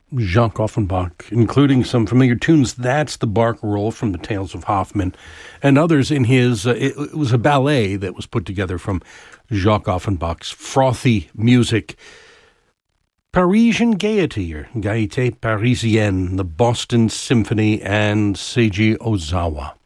Jacques Offenbach, including some familiar tunes. That's the Barcarolle from the Tales of Hoffmann, and others in his, it was a ballet that was put together from Jacques Offenbach's frothy music. Parisian Gaiety, or Gaieté Parisienne, the Boston Symphony, and Seiji Ozawa.